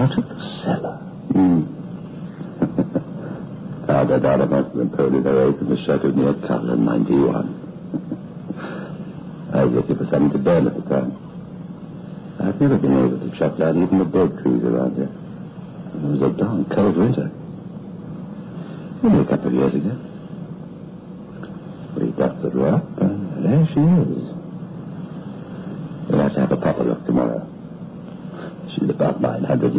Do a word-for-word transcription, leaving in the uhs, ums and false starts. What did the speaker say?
out of the cellar. Hmm. Found that out amongst the Napoleon oh eight in the chateau near Carla in ninety-one. I was looking for something to burn at the time. I've never been able to chop down even the dead trees around here. It was a darn cold winter. Only a couple of years ago. We dusted her up, and there she is.